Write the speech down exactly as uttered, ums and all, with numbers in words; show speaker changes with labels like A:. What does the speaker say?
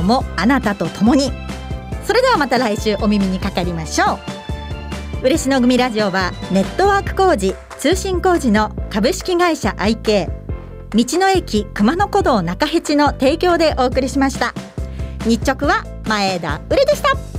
A: もあなたと共に。それではまた来週お耳にかかりましょう。嬉野組ラジオはネットワーク工事通信工事の株式会社 アイケー、 道の駅熊野古道中辺地の提供でお送りしました。日直は前田うれでした。